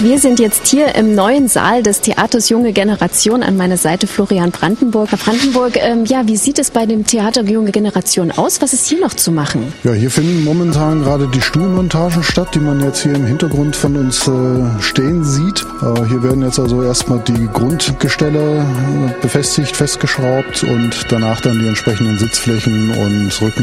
Wir sind jetzt hier im neuen Saal des Theaters Junge Generation. An meiner Seite Florian Brandenburg. Herr Brandenburg, wie sieht es bei dem Theater Junge Generation aus? Was ist hier noch zu machen? Ja, hier finden momentan gerade die Stuhlmontagen statt, die man jetzt hier im Hintergrund von uns stehen sieht. Hier werden jetzt also erstmal die Grundgestelle befestigt, festgeschraubt und danach dann die entsprechenden Sitzflächen und Rücken